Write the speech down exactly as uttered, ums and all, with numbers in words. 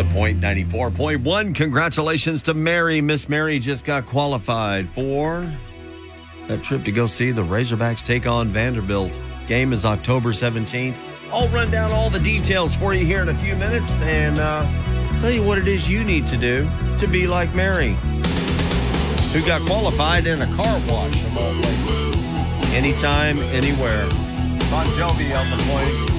The Point ninety-four point one. Congratulations to Mary. Miss Mary just got qualified for that trip to go see the Razorbacks take on Vanderbilt. Game is October seventeenth. I'll run down all the details for you here in a few minutes and uh, tell you what it is you need to do to be like Mary, who got qualified in a car wash of all places. Anytime, anywhere. Bon Jovi on The Point.